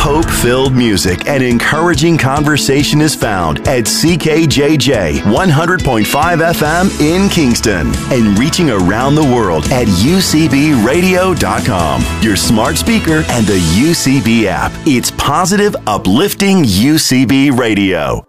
Hope-filled music and encouraging conversation is found at CKJJ 100.5 FM in Kingston and reaching around the world at UCBradio.com, your smart speaker and the UCB app. It's positive, uplifting UCB Radio.